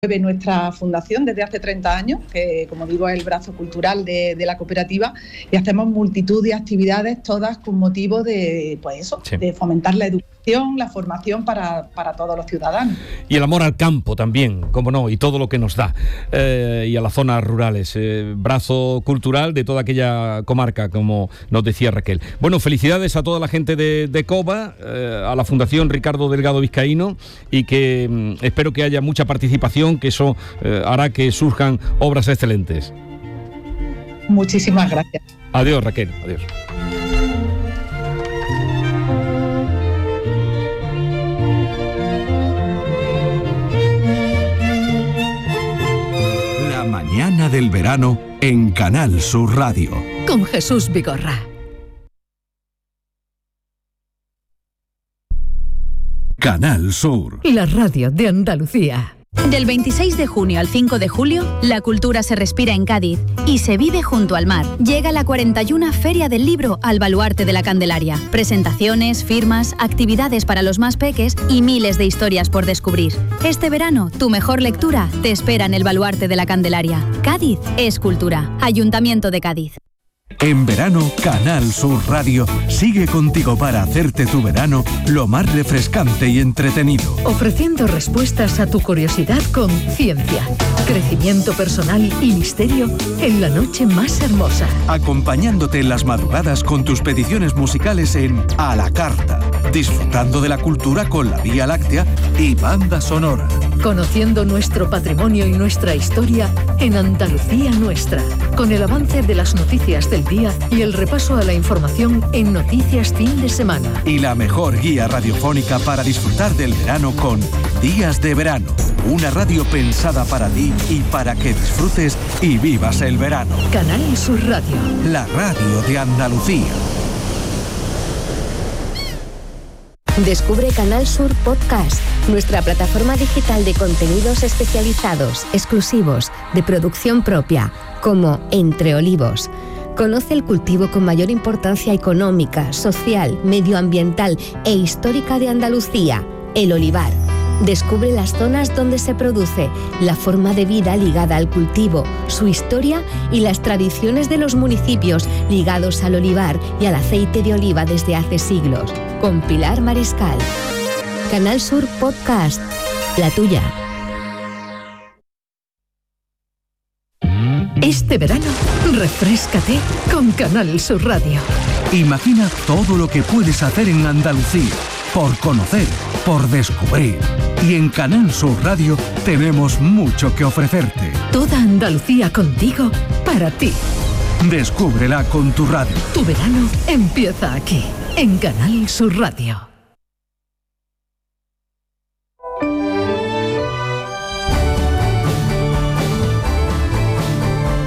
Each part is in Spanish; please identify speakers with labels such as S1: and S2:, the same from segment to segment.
S1: nuestra fundación desde hace 30 años, que como digo es el brazo cultural de la cooperativa, y hacemos multitud de actividades, todas con motivo de, de fomentar la educación, la formación para todos los ciudadanos.
S2: Y el amor al campo también, como no, y todo lo que nos da, y a las zonas rurales, brazo cultural de toda aquella comarca, como nos decía Raquel. Bueno, felicidades a toda la gente de Cova, a la Fundación Ricardo Delgado Vizcaíno, y que espero que haya mucha participación, que eso hará que surjan obras excelentes.
S1: Muchísimas gracias.
S2: Adiós, Raquel, adiós.
S3: La mañana del verano en Canal Sur Radio.
S4: Con Jesús Vigorra.
S3: Canal Sur.
S4: La radio de Andalucía.
S5: Del 26 de junio al 5 de julio, la cultura se respira en Cádiz y se vive junto al mar. Llega la 41 Feria del Libro al Baluarte de la Candelaria. Presentaciones, firmas, actividades para los más peques y miles de historias por descubrir. Este verano, tu mejor lectura te espera en el Baluarte de la Candelaria. Cádiz es cultura. Ayuntamiento de Cádiz.
S3: En verano, Canal Sur Radio sigue contigo para hacerte tu verano lo más refrescante y entretenido.
S4: Ofreciendo respuestas a tu curiosidad con ciencia, crecimiento personal y misterio en la noche más hermosa.
S3: Acompañándote en las madrugadas con tus peticiones musicales en A la Carta. Disfrutando de la cultura con la Vía Láctea y banda sonora.
S4: Conociendo nuestro patrimonio y nuestra historia en Andalucía Nuestra. Con el avance de las noticias del día y el repaso a la información en Noticias Fin de Semana.
S3: Y la mejor guía radiofónica para disfrutar del verano con Días de Verano. Una radio pensada para ti y para que disfrutes y vivas el verano.
S4: Canal Sur Radio.
S3: La radio de Andalucía.
S6: Descubre Canal Sur Podcast, nuestra plataforma digital de contenidos especializados, exclusivos, de producción propia, como Entre Olivos. Conoce el cultivo con mayor importancia económica, social, medioambiental e histórica de Andalucía, el olivar. Descubre las zonas donde se produce, la forma de vida ligada al cultivo, su historia y las tradiciones de los municipios ligados al olivar y al aceite de oliva desde hace siglos. Con Pilar Mariscal. Canal Sur Podcast, la tuya.
S4: Este verano, refréscate con Canal Sur Radio.
S3: Imagina todo lo que puedes hacer en Andalucía, por conocer, por descubrir. Y en Canal Sur Radio tenemos mucho que ofrecerte.
S4: Toda Andalucía contigo, para ti.
S3: Descúbrela con tu radio.
S4: Tu verano empieza aquí, en Canal Sur Radio.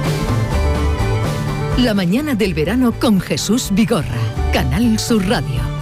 S4: La mañana del verano con Jesús Vigorra, Canal Sur Radio.